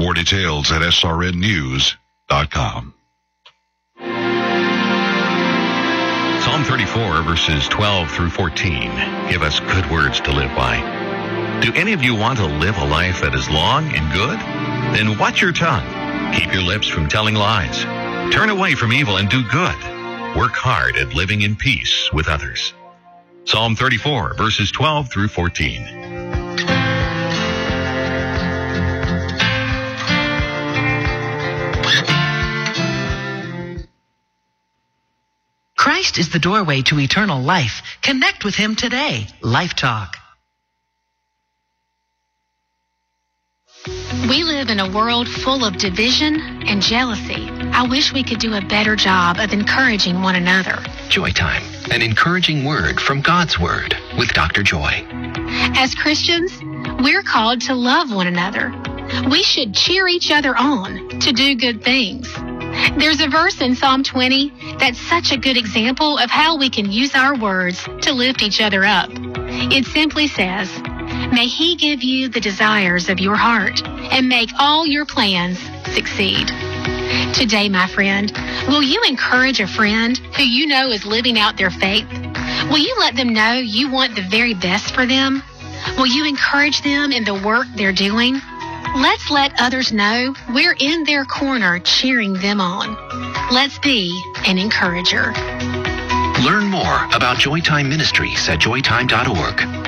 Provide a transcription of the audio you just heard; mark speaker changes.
Speaker 1: More details at srnnews.com.
Speaker 2: Psalm 34, verses 12 through 14, give us good words to live by. Do any of you want to live a life that is long and good? Then watch your tongue. Keep your lips from telling lies. Turn away from evil and do good. Work hard at living in peace with others. Psalm 34, verses 12 through 14.
Speaker 3: Christ is the doorway to eternal life. Connect with Him today. Life Talk.
Speaker 4: We live in a world full of division and jealousy. I wish we could do a better job of encouraging one another.
Speaker 5: Joy Time, an encouraging word from God's Word with Dr. Joy.
Speaker 4: As Christians, we're called to love one another. We should cheer each other on to do good things. There's a verse in Psalm 20 that's such a good example of how we can use our words to lift each other up. It simply says, "May He give you the desires of your heart and make all your plans succeed." Today, my friend, will you encourage a friend who you know is living out their faith? Will you let them know you want the very best for them? Will you encourage them in the work they're doing? Let's let others know we're in their corner cheering them on. Let's be an encourager.
Speaker 5: Learn more about Joy Time Ministries at joytime.org.